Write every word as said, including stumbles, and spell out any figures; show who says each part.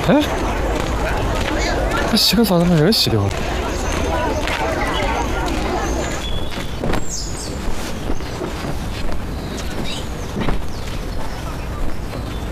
Speaker 1: 哎，这洗个澡怎么人洗的我？